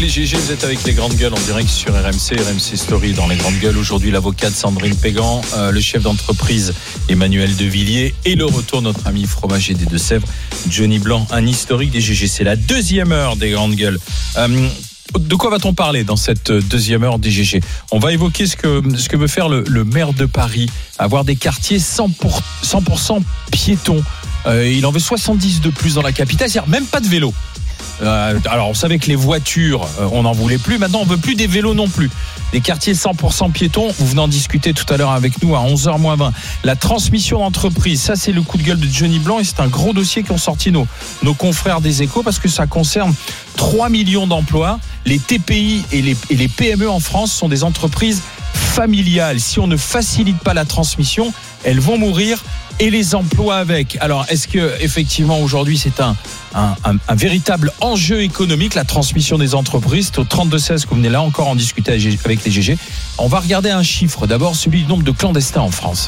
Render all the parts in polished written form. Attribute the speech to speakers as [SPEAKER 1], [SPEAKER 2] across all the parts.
[SPEAKER 1] les GG, vous êtes avec les grandes gueules en direct sur RMC Story dans les grandes gueules. Aujourd'hui, l'avocate Sandrine Pégan, le chef d'entreprise Emmanuel Devilliers et le retour de notre ami fromager des Deux-Sèvres, Johnny Blanc, un historique des GG. C'est la deuxième heure des grandes gueules. De quoi va-t-on parler dans cette deuxième heure des GG ? On va évoquer ce que veut faire le maire de Paris, avoir des quartiers 100% piétons. Il en veut 70 de plus dans la capitale, c'est-à-dire même pas de vélo. Alors on savait que les voitures on n'en voulait plus, maintenant on veut plus des vélos non plus. Des quartiers 100% piétons, vous venez en discuter tout à l'heure avec nous à 11h-20. La transmission d'entreprise, ça c'est le coup de gueule de Johnny Blanc et c'est un gros dossier qu'ont sorti nos confrères des Échos parce que ça concerne 3 millions d'emplois. Les TPI et les PME en France sont des entreprises familiales. Si on ne facilite pas la transmission, elles vont mourir et les emplois avec. Alors, est-ce que effectivement aujourd'hui c'est un véritable enjeu économique, la transmission des entreprises? C'est au 32-16 que vous venez là encore en discuter avec les GG. On va regarder un chiffre. D'abord, celui du nombre de clandestins en France.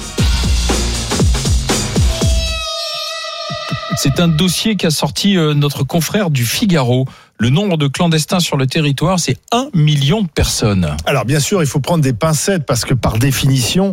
[SPEAKER 1] C'est un dossier qu'a sorti notre confrère du Figaro. Le nombre de clandestins sur le territoire, c'est 1 million de personnes.
[SPEAKER 2] Alors bien sûr, il faut prendre des pincettes parce que par définition,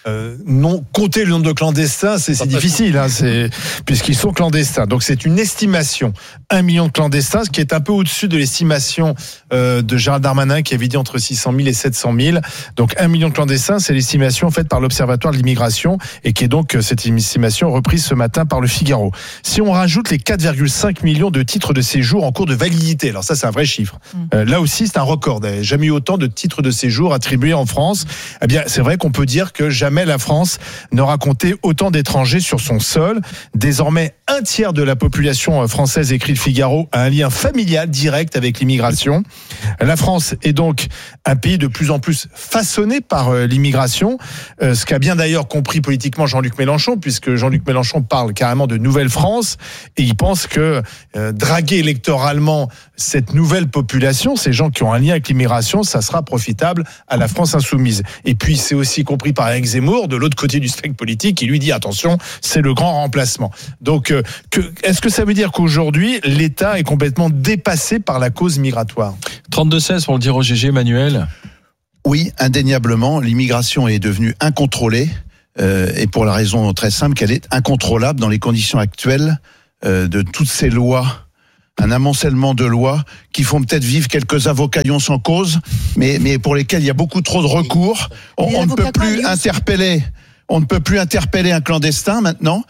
[SPEAKER 2] compter le nombre de clandestins, c'est difficile, hein, puisqu'ils sont clandestins. Donc c'est une estimation, 1 million de clandestins, ce qui est un peu au-dessus de l'estimation de Gérald Darmanin qui avait dit entre 600 000 et 700 000. Donc 1 million de clandestins, c'est l'estimation faite par l'Observatoire de l'immigration et qui est donc cette estimation reprise ce matin par le Figaro. Si on rajoute les 4,5 millions de titres de séjour en cours de validité, alors ça c'est un vrai chiffre. Là aussi c'est un record. Il n'y a jamais eu autant de titres de séjour attribués en France. Eh bien c'est vrai qu'on peut dire que jamais la France n'aura compté autant d'étrangers sur son sol. Désormais, un tiers de la population française, écrit le Figaro, a un lien familial direct avec l'immigration. La France est donc un pays de plus en plus façonné par l'immigration, ce qu'a bien d'ailleurs compris politiquement Jean-Luc Mélenchon, puisque Jean-Luc Mélenchon parle carrément de Nouvelle France, et il pense que draguer électoralement cette nouvelle population, ces gens qui ont un lien avec l'immigration, ça sera profitable à la France insoumise. Et puis c'est aussi compris par Éric Zemmour, de l'autre côté du spectre politique, qui lui dit attention, c'est le grand remplacement. Donc, est-ce que ça veut dire qu'aujourd'hui, l'État est complètement dépassé par la cause migratoire ?
[SPEAKER 1] 32-16 pour le dire au GG, Emmanuel.
[SPEAKER 3] Oui, indéniablement, l'immigration est devenue incontrôlée, et pour la raison très simple qu'elle est incontrôlable dans les conditions actuelles de toutes ces lois. Un amoncellement de lois qui font peut-être vivre quelques avocats sans cause, mais pour lesquels il y a beaucoup trop de recours. On ne peut plus interpeller. On ne peut plus interpeller un clandestin maintenant.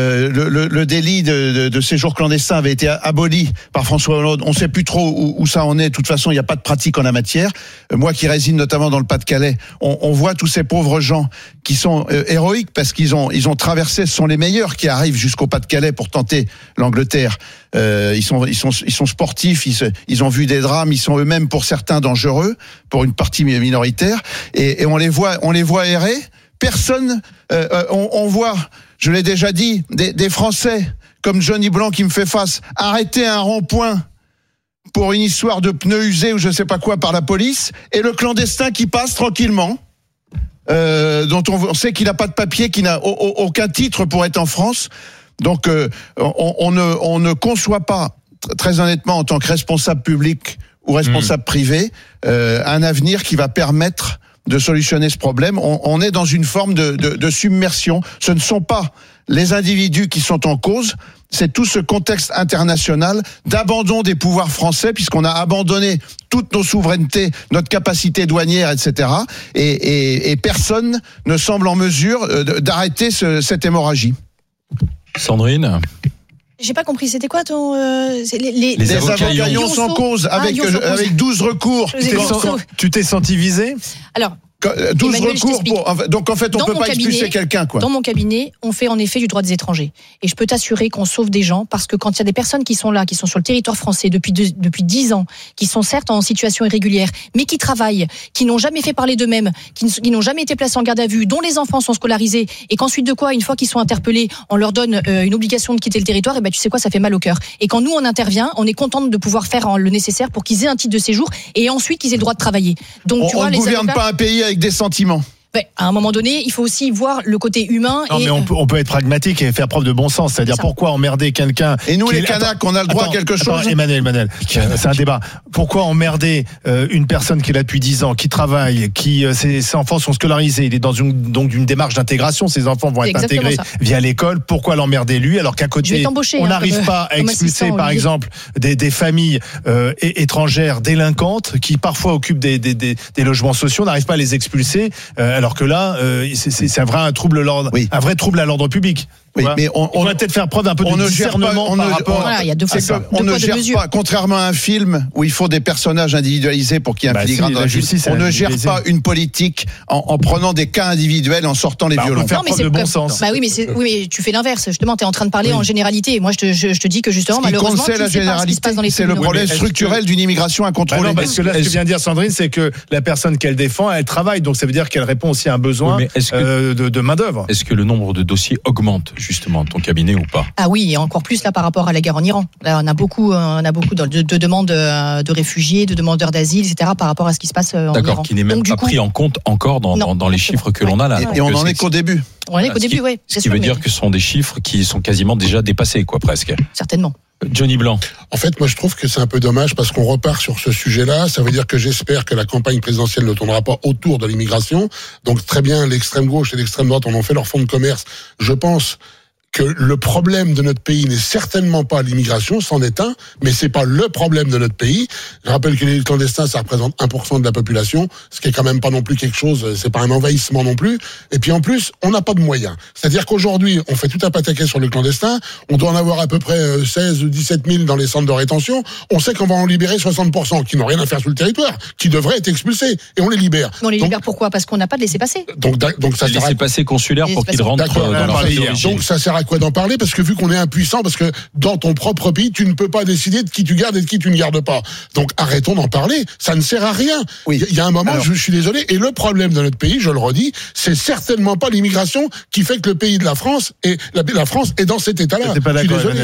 [SPEAKER 3] Le délit de séjour clandestin avait été aboli par François Hollande. On ne sait plus trop où ça en est. De toute façon, il n'y a pas de pratique en la matière. Moi qui réside notamment dans le Pas-de-Calais, on voit tous ces pauvres gens qui sont héroïques parce qu'ils ont traversé. Ce sont les meilleurs qui arrivent jusqu'au Pas-de-Calais pour tenter l'Angleterre. Ils sont sportifs. Ils ont vu des drames. Ils sont eux-mêmes pour certains dangereux, pour une partie minoritaire. Et on les voit errer. Personne, on voit, je l'ai déjà dit, des Français comme Johnny Blanc qui me fait face, arrêter un rond-point pour une histoire de pneus usés ou je sais pas quoi par la police, et le clandestin qui passe tranquillement, dont on sait qu'il n'a pas de papier, qu'il n'a aucun titre pour être en France. Donc on ne conçoit pas, très honnêtement, en tant que responsable public ou responsable privé, un avenir qui va permettre de solutionner ce problème. On est dans une forme de submersion. Ce ne sont pas les individus qui sont en cause, c'est tout ce contexte international d'abandon des pouvoirs français, puisqu'on a abandonné toutes nos souverainetés, notre capacité douanière, etc. Et personne ne semble en mesure d'arrêter cette hémorragie.
[SPEAKER 1] Sandrine ?
[SPEAKER 4] J'ai pas compris, c'était quoi ton...
[SPEAKER 1] Les avocats
[SPEAKER 3] sans cause, avec 12 recours.
[SPEAKER 2] Tu t'es senti visé ?
[SPEAKER 4] Alors,
[SPEAKER 3] 12
[SPEAKER 4] Emmanuel,
[SPEAKER 3] recours donc en fait on peut pas expulser quelqu'un quoi.
[SPEAKER 4] Dans mon cabinet, on fait en effet du droit des étrangers et je peux t'assurer qu'on sauve des gens parce que quand il y a des personnes qui sont là, qui sont sur le territoire français depuis 10 ans, qui sont certes en situation irrégulière, mais qui travaillent, qui n'ont jamais fait parler d'eux-mêmes, qui n'ont jamais été placés en garde à vue, dont les enfants sont scolarisés et qu'ensuite de quoi, une fois qu'ils sont interpellés, on leur donne une obligation de quitter le territoire, et ben tu sais quoi, ça fait mal au cœur. Et quand nous on intervient, on est contente de pouvoir faire le nécessaire pour qu'ils aient un titre de séjour et ensuite qu'ils aient le droit de travailler. Donc
[SPEAKER 3] on ne gouverne pas un pays avec des sentiments.
[SPEAKER 4] À un moment donné, il faut aussi voir le côté humain.
[SPEAKER 2] Non, mais on peut être pragmatique et faire preuve de bon sens. C'est-à-dire, pourquoi emmerder quelqu'un.
[SPEAKER 3] Et nous, les Kanaks, on a le droit à quelque chose.
[SPEAKER 2] Emmanuel, c'est un débat. Pourquoi emmerder une personne qui est là depuis 10 ans, qui travaille, ses enfants sont scolarisés, il est dans une démarche d'intégration, ses enfants vont être intégrés via l'école. Pourquoi l'emmerder lui, alors qu'à côté, on n'arrive pas à expulser, par exemple, des familles étrangères délinquantes qui parfois occupent des logements sociaux, on n'arrive pas à les expulser. Alors que là, c'est un vrai trouble à l'ordre public.
[SPEAKER 3] Oui, mais
[SPEAKER 2] on va peut-être faire preuve un peu de discernement par rapport
[SPEAKER 4] à ça.
[SPEAKER 3] On ne gère pas, contrairement à un film où il faut des personnages individualisés pour qu'il y ait un filigrane dans la justice, on ne gère pas une politique en prenant des cas individuels, en sortant les violons.
[SPEAKER 2] On peut faire preuve de bon sens.
[SPEAKER 4] Oui, mais tu fais l'inverse. Justement, tu es en train de parler en généralité. Moi, je te dis que justement, malheureusement, tu ne sais pas ce qui se passe dans les
[SPEAKER 3] tribunaux. C'est le problème structurel d'une immigration incontrôlée.
[SPEAKER 2] Parce que là, ce que vient de dire Sandrine, c'est que la personne qu'elle défend, elle travaille. Donc ça veut dire qu'elle répond aussi à un besoin de main-d'œuvre.
[SPEAKER 1] Est-ce que le nombre de dossiers augmente, justement, ton cabinet ou pas?
[SPEAKER 4] Ah oui, et encore plus là par rapport à la guerre en Iran. Là, on a beaucoup de demandes de réfugiés, de demandeurs d'asile, etc. par rapport à ce qui se passe en Iran.
[SPEAKER 1] D'accord, qui n'est même pas pris en compte encore dans les chiffres que l'on a là.
[SPEAKER 3] Et on n'en est qu'au début.
[SPEAKER 4] On est qu'au début, oui.
[SPEAKER 1] Ce qui veut dire que ce sont des chiffres qui sont quasiment déjà dépassés, quoi, presque.
[SPEAKER 4] Certainement.
[SPEAKER 1] Johnny Blanc.
[SPEAKER 5] En fait, moi, je trouve que c'est un peu dommage parce qu'on repart sur ce sujet-là. Ça veut dire que j'espère que la campagne présidentielle ne tournera pas autour de l'immigration. Donc, très bien, l'extrême gauche et l'extrême droite en ont fait leur fonds de commerce. Je pense que le problème de notre pays n'est certainement pas l'immigration, c'en est un, mais c'est pas le problème de notre pays. Je rappelle que les clandestins, ça représente 1% de la population, ce qui est quand même pas non plus quelque chose, c'est pas un envahissement non plus. Et puis en plus, on n'a pas de moyens. C'est-à-dire qu'aujourd'hui, on fait tout un pataquès sur le clandestin, on doit en avoir à peu près 16 ou 17 000 dans les centres de rétention, on sait qu'on va en libérer 60%, qui n'ont rien à faire sur le territoire, qui devraient être expulsés, et on les libère.
[SPEAKER 4] Mais on les libère pourquoi ? Parce qu'on n'a pas de laissez-passer.
[SPEAKER 1] Donc ça sert à laissez-passer consulaire pour qu'ils rentrent dans leur pays d'origine.
[SPEAKER 5] Donc ça sert à quoi d'en parler? Parce que vu qu'on est impuissant, parce que dans ton propre pays, tu ne peux pas décider de qui tu gardes et de qui tu ne gardes pas. Donc arrêtons d'en parler, ça ne sert à rien. Oui. Il y a un moment, je suis désolé, et le problème de notre pays, je le redis, c'est certainement pas l'immigration qui fait que le pays de la France est dans cet état-là.
[SPEAKER 2] T'es pas d'accord, Emmanuel ?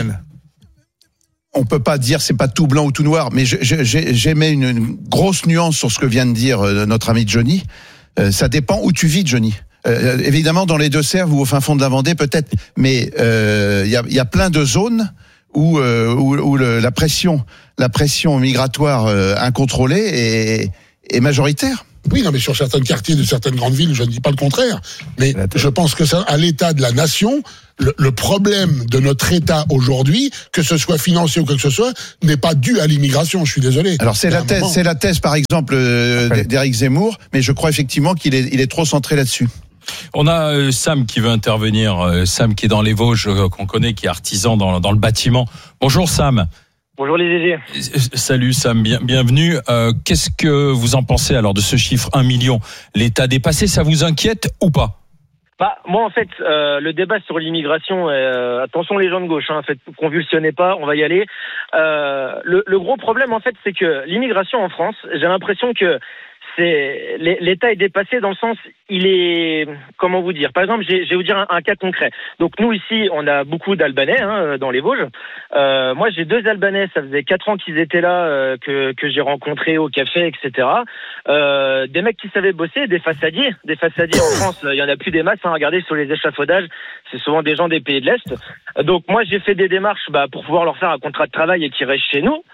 [SPEAKER 3] On peut pas dire c'est pas tout blanc ou tout noir, mais j'émets une grosse nuance sur ce que vient de dire notre ami Johnny. Ça dépend où tu vis, Johnny. Évidemment, dans les Deux-Sèvres ou au fin fond de la Vendée, peut-être, mais il y a plein de zones où la pression migratoire incontrôlée est majoritaire.
[SPEAKER 5] Oui, non, mais sur certains quartiers de certaines grandes villes, je ne dis pas le contraire. Mais je pense que ça, à l'état de la nation, le problème de notre État aujourd'hui, que ce soit financier ou quoi que ce soit, n'est pas dû à l'immigration. Je suis désolé.
[SPEAKER 3] Alors c'est la thèse, par exemple, d'Éric Zemmour, mais je crois effectivement qu'il est trop centré là-dessus.
[SPEAKER 1] On a Sam qui veut intervenir. Sam qui est dans les Vosges, qu'on connaît, qui est artisan dans le bâtiment. Bonjour Sam.
[SPEAKER 6] Bonjour les GG.
[SPEAKER 1] Salut Sam, bienvenue. Qu'est-ce que vous en pensez alors de ce chiffre 1 million ? L'État dépassé, ça vous inquiète ou pas ?
[SPEAKER 6] Moi en fait, le débat sur l'immigration, attention les gens de gauche, convulsionnez pas, on va y aller. Le gros problème en fait, c'est que l'immigration en France, j'ai l'impression que l'État est dépassé dans le sens, il est, comment vous dire, par exemple, je vais vous dire un cas concret. Donc nous ici, on a beaucoup d'Albanais dans les Vosges. Moi j'ai 2 Albanais, ça faisait 4 ans qu'ils étaient là, que j'ai rencontrés au café, etc. Des mecs qui savaient bosser, des façadiers en France, il y en a plus des masses. Regardez sur les échafaudages, c'est souvent des gens des pays de l'Est. Donc moi j'ai fait des démarches pour pouvoir leur faire un contrat de travail et qu'ils restent chez nous.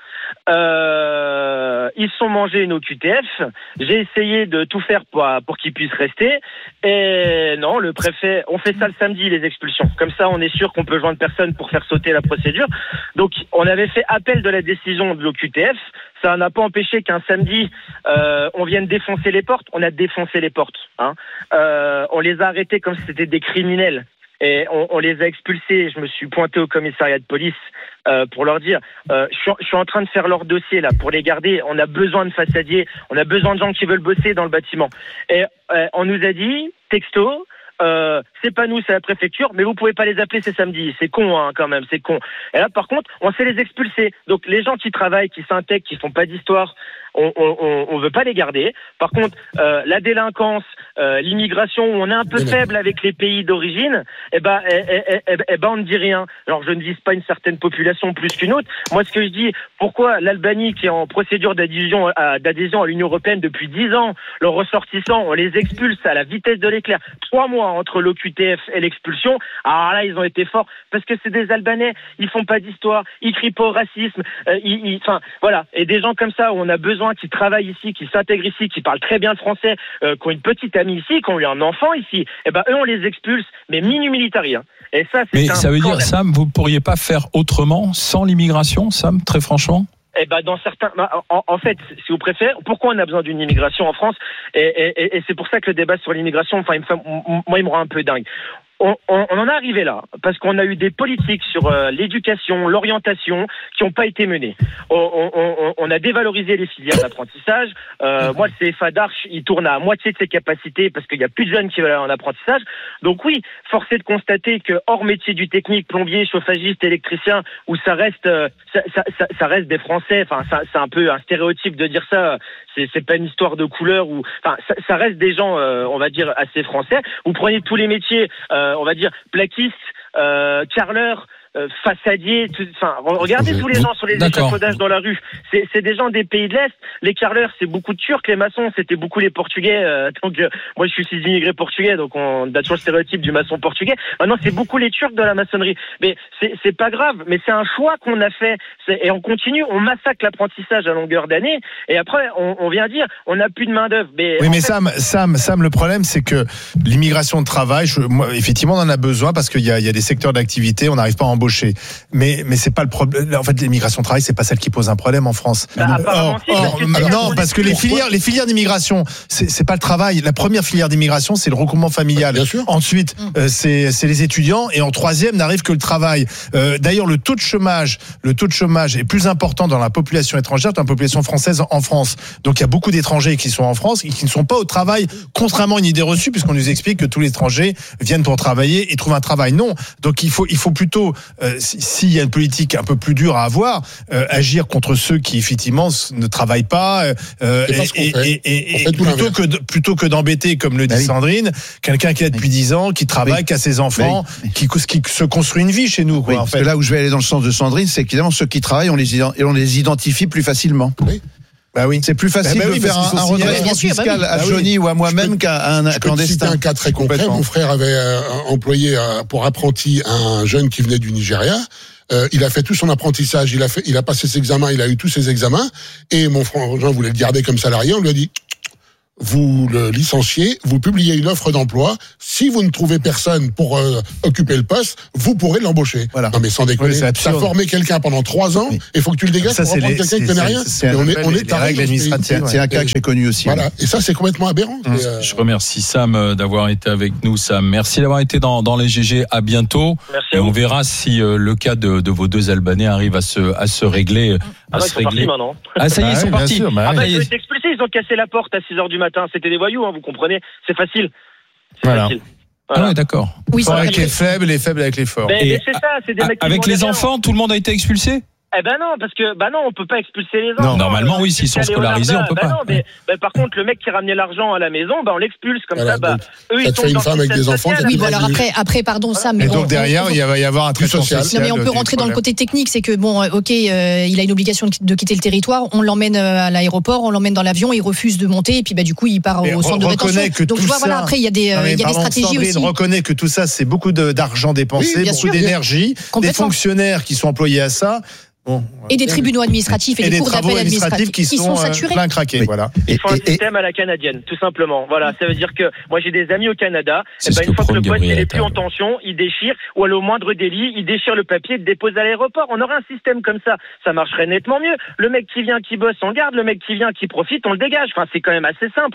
[SPEAKER 6] Ils se sont mangés une OQTF. J'ai essayé de tout faire pour qu'ils puissent rester. Et non, le préfet, on fait ça le samedi, les expulsions. Comme ça, on est sûr qu'on peut joindre personne pour faire sauter la procédure. Donc, on avait fait appel de la décision de l'OQTF. Ça n'a pas empêché qu'un samedi, on vienne défoncer les portes. On a défoncé les portes. On les a arrêtés comme si c'était des criminels. Et on les a expulsés. Je me suis pointé au commissariat de police pour leur dire je suis en train de faire leur dossier là pour les garder. On a besoin de façadiers, on a besoin de gens qui veulent bosser dans le bâtiment. Et on nous a dit texto c'est pas nous, c'est la préfecture, mais vous pouvez pas les appeler, c'est samedi. C'est con, hein, quand même, c'est con. Et là, par contre, on sait les expulser. Donc, les gens qui travaillent, qui s'intègrent, qui font pas d'histoire, on veut pas les garder. Par contre, la délinquance, l'immigration, où on est un peu faible avec les pays d'origine, on ne dit rien. Alors, je ne vise pas une certaine population plus qu'une autre. Moi, ce que je dis, pourquoi l'Albanie, qui est en procédure d'adhésion à l'Union européenne depuis 10 ans, leurs ressortissants, on les expulse à la vitesse de l'éclair. 3 mois entre l'OQTF et l'expulsion. Alors là, ils ont été forts parce que c'est des Albanais. Ils font pas d'histoire. Ils crient pas au racisme. Voilà. Et des gens comme ça où on a besoin, qui travaillent ici, qui s'intègrent ici, qui parlent très bien le français, qui ont une petite amie ici, qui ont eu un enfant ici, eux, on les expulse, mais minu militari. Hein. Et ça, c'est
[SPEAKER 1] ça veut dire, Sam, vous pourriez pas faire autrement sans l'immigration, Sam, très franchement?
[SPEAKER 6] Dans certains, en fait, si vous préférez, pourquoi on a besoin d'une immigration en France? Et c'est pour ça que le débat sur l'immigration, moi, il me rend un peu dingue. On en est arrivé là parce qu'on a eu des politiques sur l'éducation, l'orientation qui n'ont pas été menées. On a dévalorisé les filières d'apprentissage. Moi, le CFA d'Arche, il tourne à moitié de ses capacités parce qu'il y a plus de jeunes qui veulent aller en apprentissage. Donc oui, force est de constater que hors métier du technique, plombier, chauffagiste, électricien, où ça reste des Français. Enfin, c'est un peu un stéréotype de dire ça. C'est pas une histoire de couleur ou, ça reste des gens, on va dire, assez français. Vous prenez tous les métiers, on va dire, plaquistes, carreleurs, façadiers, regardez tous les gens sur les échafaudages dans la rue. C'est des gens des pays de l'Est. Les carreleurs, c'est beaucoup de Turcs. Les maçons, c'était beaucoup les Portugais. Moi, je suis fils d'immigrés portugais, donc on a toujours le stéréotype du maçon portugais. Maintenant, c'est beaucoup les Turcs de la maçonnerie. Mais c'est pas grave. Mais c'est un choix qu'on a fait. Et on continue. On massacre l'apprentissage à longueur d'année. Et après, on vient dire, on n'a plus de main d'œuvre.
[SPEAKER 2] Sam, le problème, c'est que l'immigration de travail, effectivement, on en a besoin parce qu'il y a des secteurs d'activité, on n'arrive pas à embaucher. Mais c'est pas le problème. En fait, l'immigration de travail, c'est pas celle qui pose un problème en France. Parce que les filières d'immigration, c'est pas le travail. La première filière d'immigration, c'est le regroupement familial.
[SPEAKER 5] Bien sûr.
[SPEAKER 2] Ensuite, c'est les étudiants, et en troisième n'arrive que le travail. D'ailleurs, le taux de chômage est plus important dans la population étrangère que dans la population française en France. Donc, il y a beaucoup d'étrangers qui sont en France et qui ne sont pas au travail, contrairement à une idée reçue, puisqu'on nous explique que tous les étrangers viennent pour travailler et trouvent un travail. Non. Donc, il faut plutôt, s'il y a une politique un peu plus dure à avoir, agir contre ceux qui effectivement ne travaillent pas, plutôt que d'embêter, comme le dit Sandrine, quelqu'un qui est là depuis 10 ans, qui travaille, qui a ses enfants, qui se construit une vie chez nous. Quoi,
[SPEAKER 3] parce que là où je vais aller dans le sens de Sandrine, c'est qu'évidemment ceux qui travaillent, on les identifie plus facilement.
[SPEAKER 5] Oui.
[SPEAKER 3] Bah oui, c'est plus facile de faire un redressement fiscal à Johnny ou à moi-même qu'à un clandestin.
[SPEAKER 5] Je peux citer un cas très concret. Mon frère avait employé pour apprenti un jeune qui venait du Nigeria. Il a fait tout son apprentissage, il a passé ses examens, il a eu tous ses examens, et mon frangin voulait le garder comme salarié. On lui a dit: vous le licenciez, vous publiez une offre d'emploi. Si vous ne trouvez personne pour occuper le poste, vous pourrez l'embaucher. Voilà. Non mais sans déconner, t'as formé quelqu'un pendant 3 ans, et il faut que tu le dégages pour reprendre quelqu'un qui connaît rien.
[SPEAKER 2] On est règles administratives.
[SPEAKER 3] C'est un cas que j'ai connu aussi.
[SPEAKER 5] Voilà. Et ça, c'est complètement aberrant.
[SPEAKER 1] Je remercie Sam d'avoir été avec nous. Sam, merci d'avoir été dans les GG. À bientôt.
[SPEAKER 6] Merci.
[SPEAKER 1] Et on verra si le cas de vos 2 Albanais arrive à se régler.
[SPEAKER 6] Ils sont partis maintenant.
[SPEAKER 1] Ah, ça y est, ils sont partis.
[SPEAKER 6] Ils ont été expulsés, ils ont cassé la porte à 6h du matin. C'était des voyous, vous comprenez. C'est facile.
[SPEAKER 2] Voilà.
[SPEAKER 1] Ah ouais, d'accord.
[SPEAKER 2] Oui, avec les faibles avec les forts.
[SPEAKER 6] Mais c'est ça, c'est des mecs
[SPEAKER 1] avec les enfants, tout le monde a été expulsé?
[SPEAKER 6] Non, parce que on peut pas expulser les enfants.
[SPEAKER 1] Non, normalement oui, s'ils sont scolarisés, on peut pas.
[SPEAKER 6] Non, mais par contre, le mec qui ramenait l'argent à la maison, on l'expulse comme ça. Eux, ils
[SPEAKER 5] tombent dans une femme avec des enfants.
[SPEAKER 4] Oui, bon, alors après, pardon, ça. Mais
[SPEAKER 2] et donc derrière, il va y avoir un traitement social.
[SPEAKER 4] Non, mais on peut rentrer dans le côté technique, c'est que il a une obligation de quitter le territoire. On l'emmène à l'aéroport, on l'emmène dans l'avion, il refuse de monter, et puis du coup, il part au centre de rétention. Donc je vois, après, il y a des stratégies aussi.
[SPEAKER 2] On reconnaît que tout ça, c'est beaucoup d'argent dépensé, beaucoup d'énergie, des fonctionnaires qui sont employés à ça.
[SPEAKER 4] Et des tribunaux administratifs et des cours d'appel administratifs qui sont saturés.
[SPEAKER 2] Plein craqués, voilà.
[SPEAKER 6] Ils font un système à la canadienne, tout simplement. Voilà, ça veut dire que moi j'ai des amis au Canada. Une fois que le poste est plus en tension, ils déchirent, ou au moindre délit, ils déchirent le papier et le déposent à l'aéroport. On aurait un système comme ça marcherait nettement mieux. Le mec qui vient, qui bosse, on le garde. Le mec qui vient, qui profite, on le dégage. C'est quand même assez simple.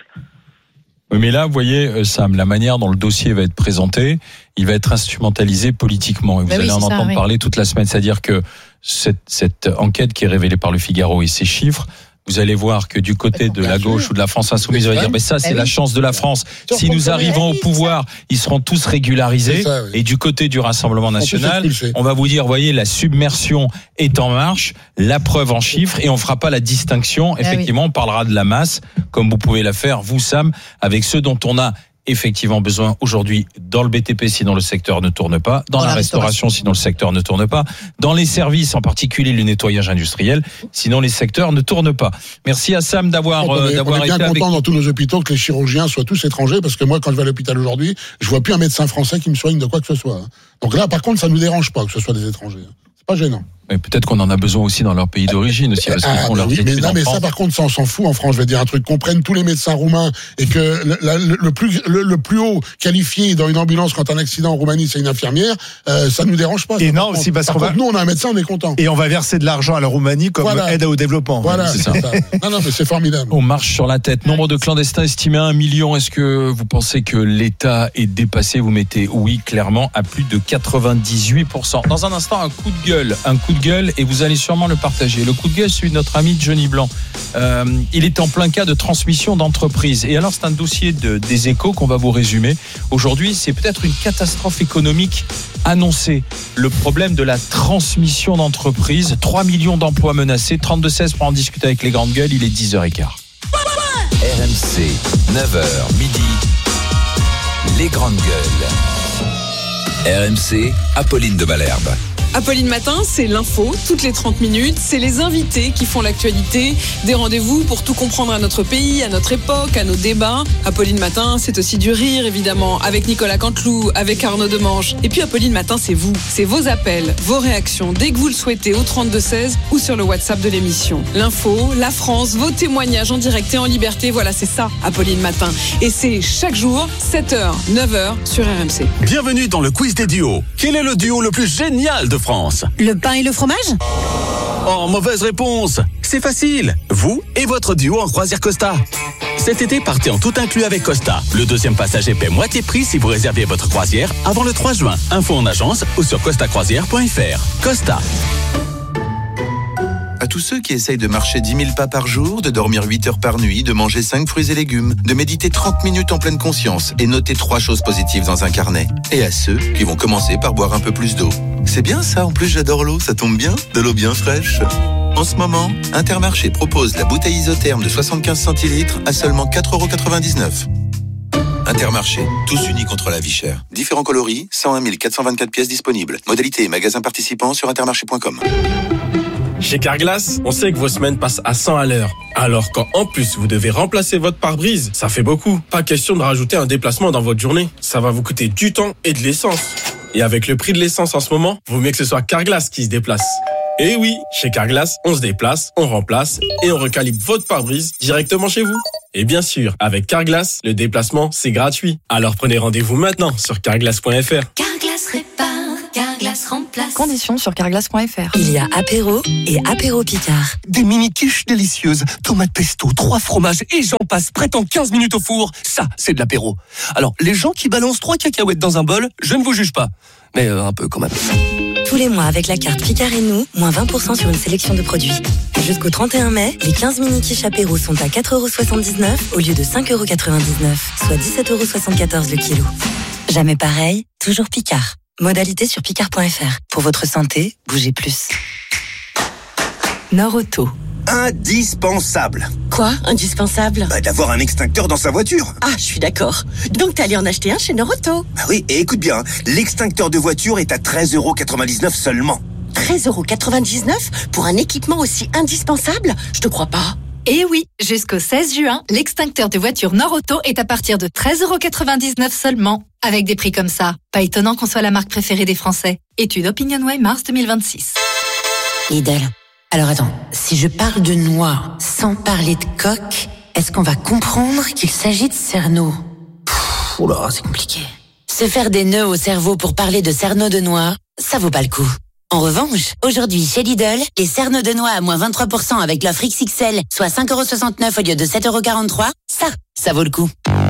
[SPEAKER 1] Oui, mais là, vous voyez, Sam, la manière dont le dossier va être présenté, il va être instrumentalisé politiquement. Et vous allez en entendre parler toute la semaine. C'est-à-dire que cette enquête qui est révélée par le Figaro et ces chiffres vous allez voir que du côté de la gauche ou de la France insoumise, on va dire, mais ça, c'est la chance de la France. Si nous arrivons au pouvoir, ils seront tous régularisés.
[SPEAKER 5] Ça, oui.
[SPEAKER 1] Et du côté du Rassemblement national, on va vous dire, voyez, la submersion est en marche, la preuve en chiffres, et on fera pas la distinction. Effectivement, on parlera de la masse, comme vous pouvez la faire, vous, Sam, avec ceux dont on a effectivement besoin aujourd'hui dans le BTP, sinon le secteur ne tourne pas, dans la restauration, sinon le secteur ne tourne pas, dans les services, en particulier le nettoyage industriel, sinon les secteurs ne tournent pas. Merci à Sam d'avoir
[SPEAKER 5] on est bien
[SPEAKER 1] été
[SPEAKER 5] content dans tous nos hôpitaux que les chirurgiens soient tous étrangers, parce que moi, quand je vais à l'hôpital aujourd'hui, je vois plus un médecin français qui me soigne de quoi que ce soit. Donc là, par contre, ça nous dérange pas que ce soit des étrangers. C'est pas gênant.
[SPEAKER 1] Mais peut-être qu'on en a besoin aussi dans leur pays d'origine aussi, parce qu'ils font leur études en
[SPEAKER 5] mais
[SPEAKER 1] France.
[SPEAKER 5] ça, par contre, ça, on s'en fout en France. Je vais dire un truc, qu'on prenne tous les médecins roumains et que le plus haut qualifié dans une ambulance quand un accident en Roumanie, c'est une infirmière, ça nous dérange pas.
[SPEAKER 2] Et
[SPEAKER 5] ça,
[SPEAKER 2] non, aussi parce qu'on
[SPEAKER 5] nous, on a un médecin, on est content.
[SPEAKER 2] Et on va verser de l'argent à la Roumanie comme aide au développement.
[SPEAKER 5] Voilà, c'est ça. Non, mais c'est formidable.
[SPEAKER 1] On marche sur la tête. Nombre de clandestins estimé à 1 million. Est-ce que vous pensez que l'État est dépassé? Vous mettez oui, clairement, à plus de 98%. Dans un instant, un coup de gueule, et vous allez sûrement le partager. Le coup de gueule, celui de notre ami Johnny Blanc. Il est en plein cas de transmission d'entreprise. Et alors, c'est un dossier des Échos qu'on va vous résumer. Aujourd'hui, c'est peut-être une catastrophe économique annoncée. Le problème de la transmission d'entreprise. 3 millions d'emplois menacés. 32-16 pour en discuter avec les grandes gueules. Il est 10h15.
[SPEAKER 7] RMC, 9h, midi. Les grandes gueules. RMC, Apolline de Malherbe.
[SPEAKER 8] Apolline Matin, c'est l'info, toutes les 30 minutes, c'est les invités qui font l'actualité, des rendez-vous pour tout comprendre à notre pays, à notre époque, à nos débats. Apolline Matin, c'est aussi du rire, évidemment, avec Nicolas Canteloup, avec Arnaud Demange. Et puis Apolline Matin, c'est vous, c'est vos appels, vos réactions, dès que vous le souhaitez, au 32-16 ou sur le WhatsApp de l'émission. L'info, la France, vos témoignages en direct et en liberté, voilà, c'est ça, Apolline Matin. Et c'est chaque jour, 7h, 9h, sur RMC.
[SPEAKER 9] Bienvenue dans le quiz des duos. Quel est le duo le plus génial de France?
[SPEAKER 10] Le pain et le fromage?
[SPEAKER 9] Oh, mauvaise réponse. C'est facile. Vous et votre duo en croisière Costa. Cet été, partez en tout inclus avec Costa. Le deuxième passager paie moitié prix si vous réservez votre croisière avant le 3 juin. Info en agence ou sur costacroisière.fr. Costa.
[SPEAKER 11] À tous ceux qui essayent de marcher 10 000 pas par jour, de dormir 8 heures par nuit, de manger 5 fruits et légumes, de méditer 30 minutes en pleine conscience et noter 3 choses positives dans un carnet. Et à ceux qui vont commencer par boire un peu plus d'eau. C'est bien ça, en plus j'adore l'eau, ça tombe bien, de l'eau bien fraîche. En ce moment, Intermarché propose la bouteille isotherme de 75 centilitres à seulement 4,99 €. Intermarché, tous unis contre la vie chère. Différents coloris, 101 424 pièces disponibles. Modalité et magasins participants sur intermarché.com.
[SPEAKER 12] Chez Carglass, on sait que vos semaines passent à 100 à l'heure. Alors quand en plus vous devez remplacer votre pare-brise, ça fait beaucoup. Pas question de rajouter un déplacement dans votre journée. Ça va vous coûter du temps et de l'essence. Et avec le prix de l'essence en ce moment, vaut mieux que ce soit Carglass qui se déplace. Et oui, chez Carglass, on se déplace, on remplace et on recalibre votre pare-brise directement chez vous. Et bien sûr, avec Carglass, le déplacement, c'est gratuit. Alors prenez rendez-vous maintenant sur carglass.fr.
[SPEAKER 13] Carglass répare, Carglass remplace.
[SPEAKER 10] Conditions sur carglass.fr.
[SPEAKER 13] Il y a apéro et apéro Picard.
[SPEAKER 14] Des mini-quiches délicieuses, tomates pesto, 3 fromages et j'en passe, prêt en 15 minutes au four. Ça, c'est de l'apéro. Alors, les gens qui balancent 3 cacahuètes dans un bol, je ne vous juge pas. Mais un peu quand même.
[SPEAKER 13] Tous les mois, avec la carte Picard et nous, moins 20% sur une sélection de produits. Jusqu'au 31 mai, les 15 mini-quiches apéro sont à 4,79 € au lieu de 5,99 €, soit 17,74 € le kilo. Jamais pareil, toujours Picard. Modalité sur picard.fr. Pour votre santé, bougez plus.
[SPEAKER 10] Nord-Auto.
[SPEAKER 15] Indispensable.
[SPEAKER 10] Quoi, indispensable?
[SPEAKER 15] D'avoir un extincteur dans sa voiture.
[SPEAKER 10] Ah, je suis d'accord. Donc t'es allé en acheter un chez Nord-Auto.
[SPEAKER 15] Oui, et écoute bien, l'extincteur de voiture est à 13,99 € seulement.
[SPEAKER 10] 13,99 € pour un équipement aussi indispensable? Je te crois pas.
[SPEAKER 16] Et oui, jusqu'au 16 juin, l'extincteur de voiture Nord-Auto est à partir de 13,99 € seulement. Avec des prix comme ça, pas étonnant qu'on soit la marque préférée des Français. Étude OpinionWay mars 2026.
[SPEAKER 13] Lidl. Alors attends, si je parle de noix sans parler de coque, est-ce qu'on va comprendre qu'il s'agit de cerneau? Oh là, c'est compliqué. Se faire des nœuds au cerveau pour parler de cerneau de noix, ça vaut pas le coup. En revanche, aujourd'hui chez Lidl, les cerneaux de noix à moins 23% avec l'offre XXL, soit 5,69 € au lieu de 7,43 €, ça vaut le coup.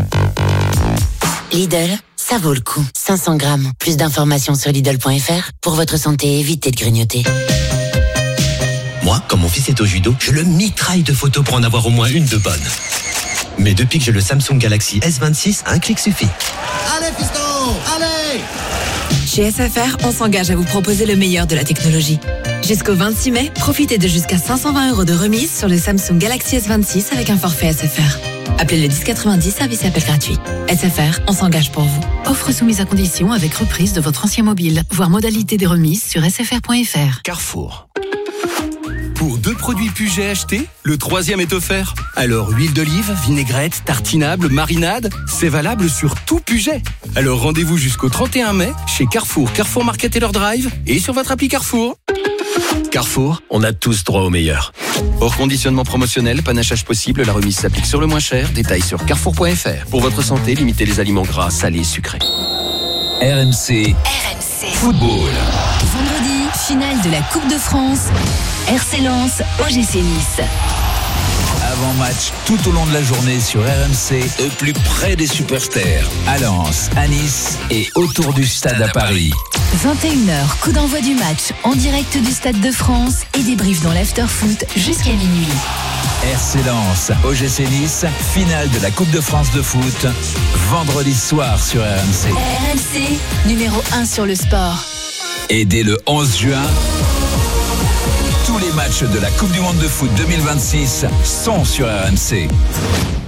[SPEAKER 13] Lidl, ça vaut le coup. 500 grammes. Plus d'informations sur Lidl.fr. Pour votre santé, évitez de grignoter.
[SPEAKER 17] Moi, quand mon fils est au judo, je le mitraille de photos pour en avoir au moins une de bonne. Mais depuis que j'ai le Samsung Galaxy S26, un clic suffit.
[SPEAKER 18] Allez, fiston, allez!
[SPEAKER 19] Chez SFR, on s'engage à vous proposer le meilleur de la technologie. Jusqu'au 26 mai, profitez de jusqu'à 520 € de remise sur le Samsung Galaxy S26 avec un forfait SFR. Appelez le 1090, service et appel gratuit. SFR, on s'engage pour vous.
[SPEAKER 20] Offre soumise à condition avec reprise de votre ancien mobile. Voir modalité des remises sur sfr.fr.
[SPEAKER 14] Carrefour. Pour 2 produits Puget achetés, le 3e est offert. Alors huile d'olive, vinaigrette, tartinable, marinade, c'est valable sur tout Puget. Alors rendez-vous jusqu'au 31 mai chez Carrefour, Carrefour Market Taylor Drive et sur votre appli Carrefour. Carrefour, on a tous droit au meilleur. Hors conditionnement promotionnel, panachage possible, la remise s'applique sur le moins cher. Détails sur carrefour.fr. Pour votre santé, limitez les aliments gras, salés et sucrés.
[SPEAKER 7] RMC Football.
[SPEAKER 20] Vendredi, finale de la Coupe de France. RC Lens, OGC Nice.
[SPEAKER 7] Avant-match tout au long de la journée sur RMC, au plus près des supporters. À Lens, à Nice et autour du stade à Paris.
[SPEAKER 20] 21h, coup d'envoi du match en direct du Stade de France et débrief dans l'after-foot jusqu'à minuit.
[SPEAKER 7] RC Lens, OGC Nice, finale de la Coupe de France de foot, vendredi soir sur RMC.
[SPEAKER 20] RMC, numéro 1 sur le sport.
[SPEAKER 7] Et dès le 11 juin, tous les matchs de la Coupe du Monde de foot 2026 sont sur RMC.